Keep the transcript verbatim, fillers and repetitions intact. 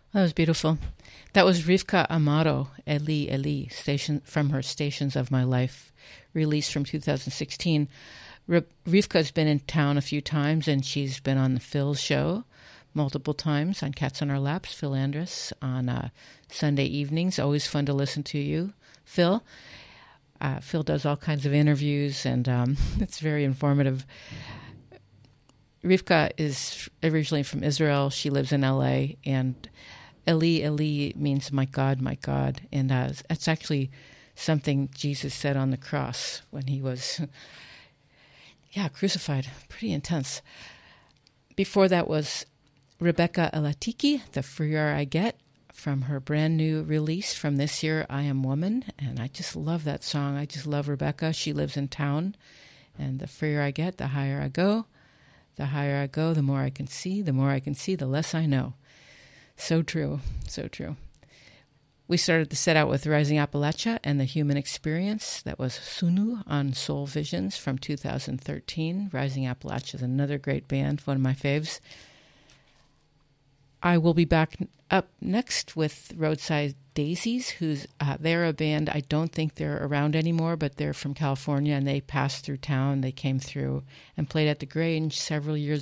That was beautiful. That was Rivka Amaro, Eli Eli, station from her Stations of My Life, released from two thousand sixteen. R- Rivka's been in town a few times, and she's been on the Phil show multiple times on Cats on Our Laps, Phil Andrus, on uh, Sunday evenings. Always fun to listen to you, Phil. Uh, Phil does all kinds of interviews, and um, it's very informative. Rivka is originally from Israel. She lives in L A, and Eli, Eli means my God, my God. And uh, it's actually something Jesus said on the cross when he was, yeah, crucified. Pretty intense. Before that was Rebecca Elatiki, The Freer I Get, from her brand new release from this year, I Am Woman. And I just love that song. I just love Rebecca. She lives in town. And the freer I get, the higher I go. The higher I go, the more I can see. The more I can see, the less I know. So true, so true. We started the set out with Rising Appalachia and The Human Experience. That was Sunu on Soul Visions from two thousand thirteen. Rising Appalachia is another great band, one of my faves. I will be back up next with Roadside Daisies, who's uh, they're a band. I don't think they're around anymore, but they're from California, and they passed through town. They came through and played at the Grange several years